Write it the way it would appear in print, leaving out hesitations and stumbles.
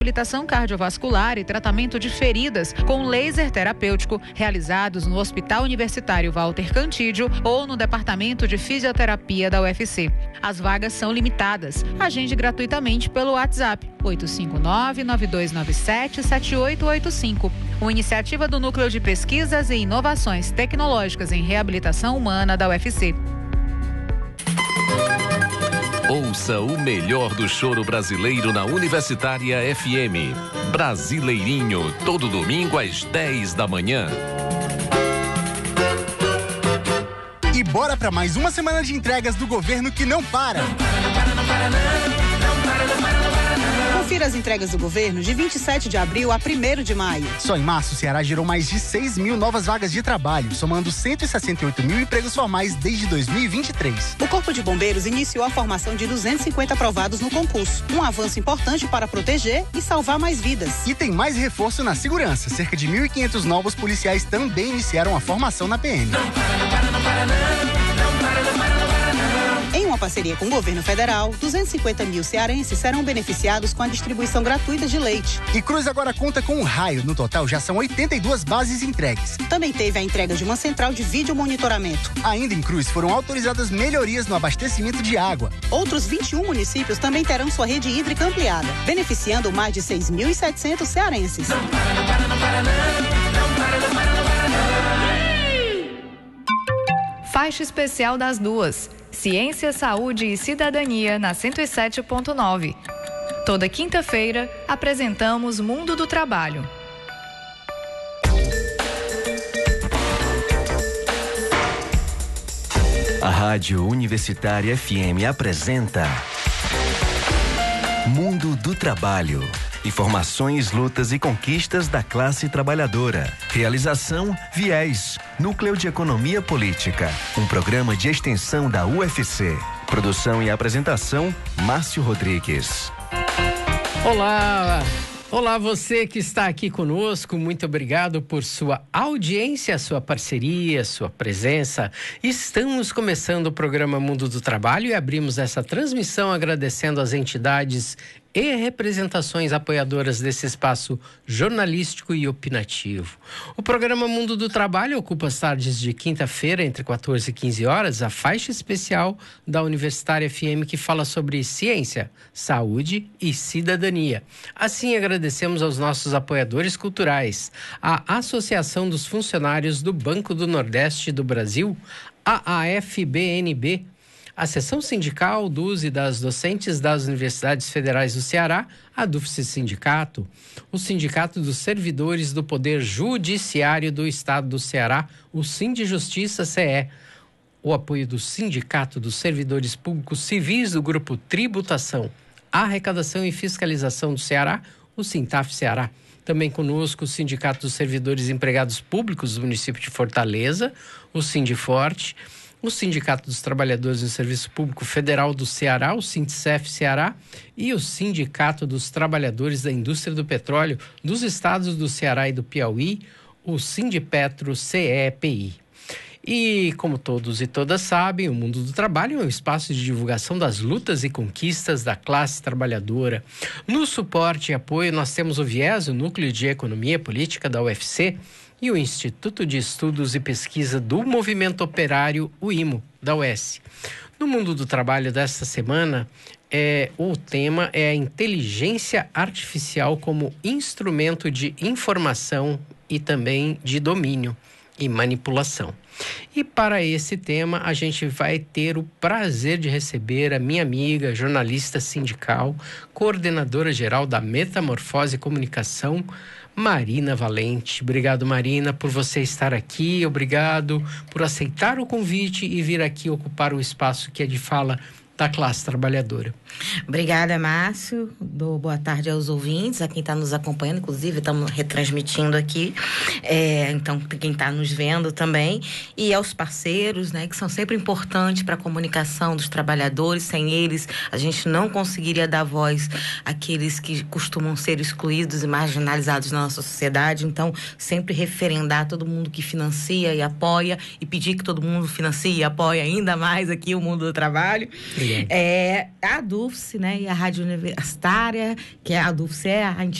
Reabilitação cardiovascular e tratamento de feridas com laser terapêutico realizados no Hospital Universitário Walter Cantídio ou no Departamento de Fisioterapia da UFC. As vagas são limitadas. Agende gratuitamente pelo WhatsApp 859-9297-7885. Uma iniciativa do Núcleo de Pesquisas e Inovações Tecnológicas em Reabilitação Humana da UFC. Ouça o melhor do choro brasileiro na Universitária FM. Brasileirinho, todo domingo às 10 da manhã. E bora para mais uma semana de entregas do governo que não para. Confira as entregas do governo de 27 de abril a 1º de maio. Só em março, o Ceará gerou mais de 6 mil novas vagas de trabalho, somando 168 mil empregos formais desde 2023. O Corpo de Bombeiros iniciou a formação de 250 aprovados no concurso. Um avanço importante para proteger e salvar mais vidas. E tem mais reforço na segurança. Cerca de 1.500 novos policiais também iniciaram a formação na PM. Em uma parceria com o governo federal, 250 mil cearenses serão beneficiados com a distribuição gratuita de leite. E Cruz agora conta com um raio. No total, já são 82 bases entregues. Também teve a entrega de uma central de vídeo monitoramento. Ainda em Cruz, foram autorizadas melhorias no abastecimento de água. Outros 21 municípios também terão sua rede hídrica ampliada, beneficiando mais de 6.700 cearenses. Faixa especial das duas. Ciência, Saúde e Cidadania na 107.9. Toda quinta-feira apresentamos Mundo do Trabalho. A Rádio Universitária FM apresenta Mundo do Trabalho. Informações, lutas e conquistas da classe trabalhadora. Realização Viés, Núcleo de Economia Política. Um programa de extensão da UFC. Produção e apresentação, Márcio Rodrigues. Olá! Olá, você que está aqui conosco, muito obrigado por sua audiência, sua parceria, sua presença. Estamos começando o programa Mundo do Trabalho e abrimos essa transmissão agradecendo às entidades e representações apoiadoras desse espaço jornalístico e opinativo. O programa Mundo do Trabalho ocupa as tardes de quinta-feira, entre 14 e 15 horas, a faixa especial da Universitária FM que fala sobre ciência, saúde e cidadania. Assim, agradecemos aos nossos apoiadores culturais, a Associação dos Funcionários do Banco do Nordeste do Brasil, a AFBNB, a Seção Sindical dos e das Docentes das Universidades Federais do Ceará, a DUFCE Sindicato, o Sindicato dos Servidores do Poder Judiciário do Estado do Ceará, o Sindijustiça CE, o apoio do Sindicato dos Servidores Públicos Civis do Grupo Tributação, Arrecadação e Fiscalização do Ceará, o Sintaf Ceará. Também conosco o Sindicato dos Servidores Empregados Públicos do município de Fortaleza, o Sindiforte, o Sindicato dos Trabalhadores do Serviço Público Federal do Ceará, o Sintcef Ceará, e o Sindicato dos Trabalhadores da Indústria do Petróleo dos estados do Ceará e do Piauí, o Sindipetro CEPI. E, como todos e todas sabem, o Mundo do Trabalho é um espaço de divulgação das lutas e conquistas da classe trabalhadora. No suporte e apoio, nós temos o Viés, o Núcleo de Economia Política da UFC, e o Instituto de Estudos e Pesquisa do Movimento Operário, o IMO, da UES. No Mundo do Trabalho desta semana, o tema é a inteligência artificial como instrumento de informação e também de domínio e manipulação. E para esse tema, a gente vai ter o prazer de receber a minha amiga, jornalista sindical, coordenadora geral da Metamorfose Comunicação, Marina Valente. Obrigado, Marina, por você estar aqui. Obrigado por aceitar o convite e vir aqui ocupar o espaço que é de fala da classe trabalhadora. Obrigada, Márcio. Boa tarde aos ouvintes, a quem está nos acompanhando, inclusive estamos retransmitindo aqui, então quem está nos vendo também, e aos parceiros, né, que são sempre importantes para a comunicação dos trabalhadores. Sem eles, a gente não conseguiria dar voz àqueles que costumam ser excluídos e marginalizados na nossa sociedade. Então, sempre referendar todo mundo que financia e apoia, e pedir que todo mundo financie e apoie ainda mais aqui o Mundo do Trabalho. A DUFCE, né, e a Rádio Universitária, que é a DUFCE, a